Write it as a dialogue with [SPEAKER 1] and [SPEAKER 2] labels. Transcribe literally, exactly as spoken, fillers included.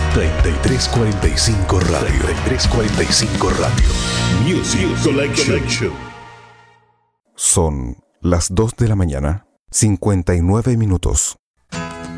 [SPEAKER 1] treinta y tres cuarenta y cinco Radio. treinta y tres cuarenta y cinco Radio. Music Collection.
[SPEAKER 2] Son las dos de la mañana, cincuenta y nueve minutos.